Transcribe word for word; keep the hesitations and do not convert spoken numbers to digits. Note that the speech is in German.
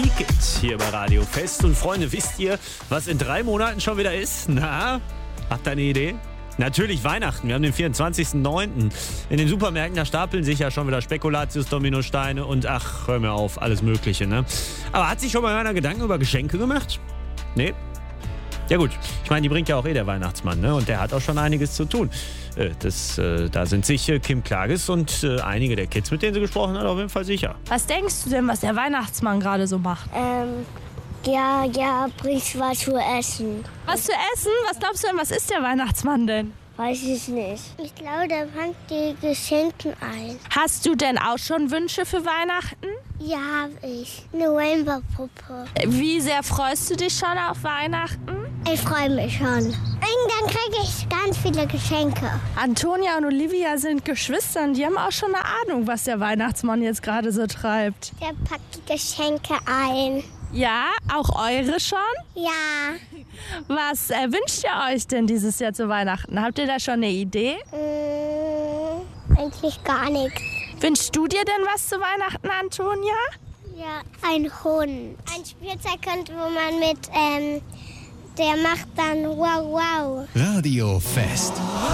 Igitt hier bei Radio Fest. Und Freunde, wisst ihr, was in drei Monaten schon wieder ist? Na, habt ihr eine Idee? Natürlich Weihnachten. Wir haben den vierundzwanzigsten neunten In den Supermärkten, da stapeln sich ja schon wieder Spekulatius, Dominosteine und ach, hör mir auf, alles Mögliche, ne? Aber hat sich schon mal einer Gedanken über Geschenke gemacht? Nee? Ja gut, ich meine, die bringt ja auch eh der Weihnachtsmann, ne? Und der hat auch schon einiges zu tun. Äh, das, äh, da sind sich äh, Kim Klages und äh, einige der Kids, mit denen sie gesprochen hat, auf jeden Fall sicher. Was denkst du denn, was der Weihnachtsmann gerade so macht? Ähm, ja, ja, bringst was zu essen. Was zu essen? Was glaubst du denn, was ist der Weihnachtsmann denn? Weiß ich nicht. Ich glaube, der fängt die Geschenke ein. Hast du denn auch schon Wünsche für Weihnachten? Ja, habe ich. Eine Rainbow-Puppe. Wie sehr freust du dich schon auf Weihnachten? Ich freue mich schon. Und dann kriege ich ganz viele Geschenke. Antonia und Olivia sind Geschwister und die haben auch schon eine Ahnung, was der Weihnachtsmann jetzt gerade so treibt. Der packt die Geschenke ein. Ja, auch eure schon? Ja. Was äh, wünscht ihr euch denn dieses Jahr zu Weihnachten? Habt ihr da schon eine Idee? Mmh, eigentlich gar nichts. Wünschst du dir denn was zu Weihnachten, Antonia? Ja, ein Hund. Ein Spielzeug, wo man mit, ähm, der macht dann wow, wow. Radio Fest.